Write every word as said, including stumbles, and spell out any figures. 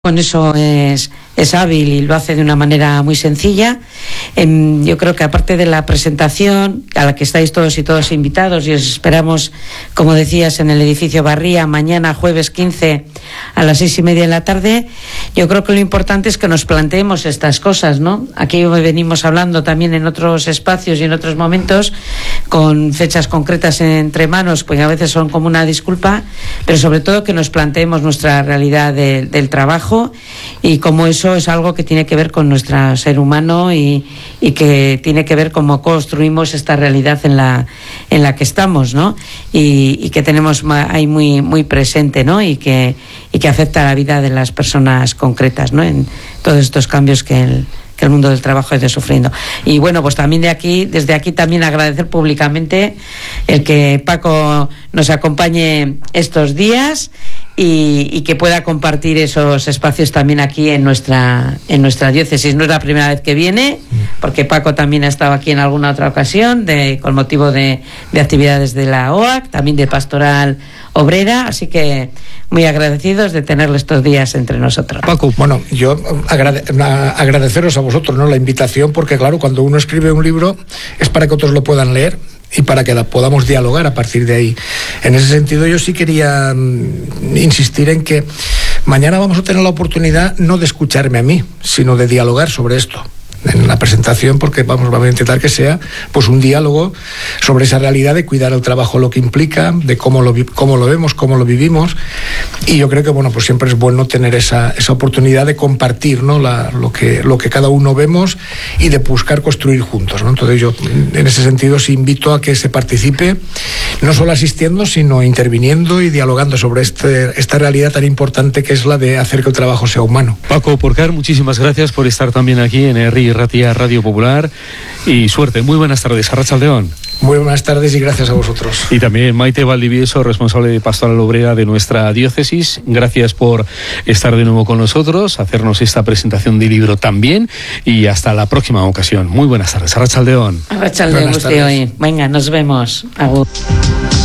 Con eso es, es hábil y lo hace de una manera muy sencilla. Eh, yo creo que aparte de la presentación, a la que estáis todos y todos invitados, y os esperamos, como decías, en el edificio Barría, mañana jueves quince a las seis y media de la tarde, yo creo que lo importante es que nos planteemos estas cosas, ¿no? Aquí venimos hablando también en otros espacios y en otros momentos, con fechas concretas entre manos, pues a veces son como una disculpa, pero sobre todo que nos planteemos nuestra realidad de, del trabajo, y como eso es algo que tiene que ver con nuestro ser humano y, y que tiene que ver cómo construimos esta realidad en la en la que estamos, ¿no? Y, y que tenemos ahí muy muy presente, ¿no? Y que y que afecta a la vida de las personas concretas, ¿no? En todos estos cambios que el que el mundo del trabajo esté sufriendo. Y bueno, pues también de aquí, desde aquí también agradecer públicamente el que Paco nos acompañe estos días y, y que pueda compartir esos espacios también aquí en nuestra en nuestra diócesis. No es la primera vez que viene, porque Paco también ha estado aquí en alguna otra ocasión de, con motivo de, de actividades de la O A C, también de Pastoral Obrera, así que muy agradecidos de tenerle estos días entre nosotros. Paco, bueno, yo agrade- agradeceros a vosotros, ¿no?, la invitación, porque claro, cuando uno escribe un libro es para que otros lo puedan leer y para que la podamos dialogar a partir de ahí. En ese sentido, yo sí quería mm, insistir en que mañana vamos a tener la oportunidad no de escucharme a mí, sino de dialogar sobre esto en la presentación, porque vamos, vamos a intentar que sea pues un diálogo sobre esa realidad de cuidar el trabajo, lo que implica, de cómo lo, cómo lo vemos, cómo lo vivimos, y yo creo que bueno, pues siempre es bueno tener esa, esa oportunidad de compartir, ¿no?, la, lo, que, lo que cada uno vemos y de buscar construir juntos, ¿no? Entonces yo en ese sentido sí invito a que se participe, no solo asistiendo, sino interviniendo y dialogando sobre este, esta realidad tan importante que es la de hacer que el trabajo sea humano. Paco Porcar, muchísimas gracias por estar también aquí en R I Ratia Radio Popular, y suerte. Muy buenas tardes. Arratsaldeon. Muy buenas tardes y gracias a vosotros. Y también Maite Valdivieso, responsable de Pastoral Obrera de nuestra diócesis. Gracias por estar de nuevo con nosotros, hacernos esta presentación de libro también, y hasta la próxima ocasión. Muy buenas tardes. Arratsaldeon. Arratsaldeon, usted hoy. Venga, nos vemos. Agur.